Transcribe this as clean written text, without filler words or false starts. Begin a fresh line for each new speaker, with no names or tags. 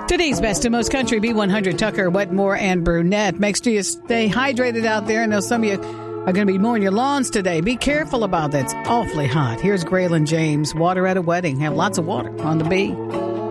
Today's best and most country, B100 Tucker, Wetmore, and Brunette. Make sure you stay hydrated out there. I know some of you are going to be mowing your lawns today. Be careful about that. It's awfully hot. Here's Graylin James. Water at a wedding. Have lots of water on the B.